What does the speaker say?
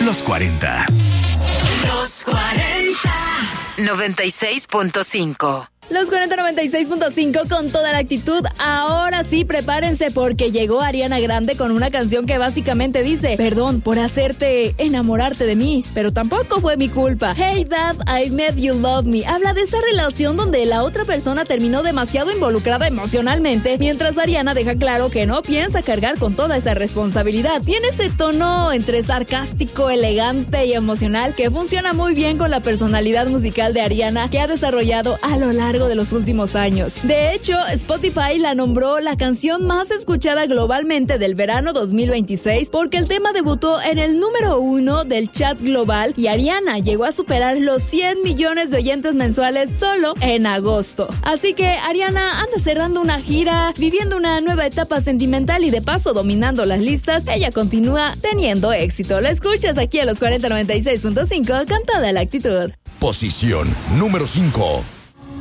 Los 40. Los 40. 96.5. Los 4096.5 con toda la actitud. Ahora sí, prepárense porque llegó Ariana Grande con una canción que básicamente dice: perdón por hacerte enamorarte de mí, pero tampoco fue mi culpa. Hey Dad, I Made You Love Me. Habla de esa relación donde la otra persona terminó demasiado involucrada emocionalmente, mientras Ariana deja claro que no piensa cargar con toda esa responsabilidad. Tiene ese tono entre sarcástico, elegante y emocional que funciona muy bien con la personalidad musical de Ariana que ha desarrollado a lo largo de los últimos años. De hecho, Spotify la nombró la canción más escuchada globalmente del verano 2026 porque el tema debutó en el número 1 del chat global y Ariana llegó a superar los 100 millones de oyentes mensuales solo en agosto. Así que Ariana anda cerrando una gira, viviendo una nueva etapa sentimental y de paso dominando las listas. Ella continúa teniendo éxito. La escuchas aquí a los 4096.5 con toda la actitud. Posición número 5.